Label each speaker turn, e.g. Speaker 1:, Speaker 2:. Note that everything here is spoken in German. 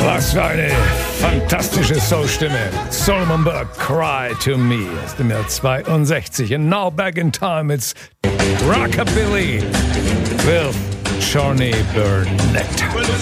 Speaker 1: Was für eine fantastische Soul-Stimme. Solomon Burke, Cry to Me aus dem Jahr 62. And now back in time, it's Rockabilly with Johnny Burnett.